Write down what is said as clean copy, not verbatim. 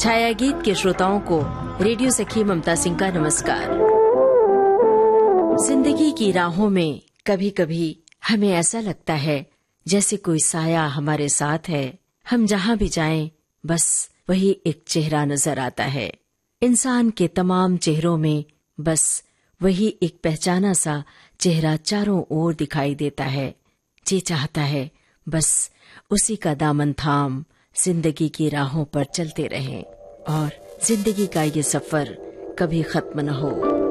छाया गीत के श्रोताओं को रेडियो सखी ममता सिंह का नमस्कार। जिंदगी की राहों में कभी कभी हमें ऐसा लगता है जैसे कोई साया हमारे साथ है। हम जहाँ भी जाएं बस वही एक चेहरा नजर आता है। इंसान के तमाम चेहरों में बस वही एक पहचाना सा चेहरा चारों ओर दिखाई देता है। जी चाहता है बस उसी का दामन थाम जिंदगी की राहों पर चलते रहें और जिंदगी का ये सफर कभी खत्म न हो।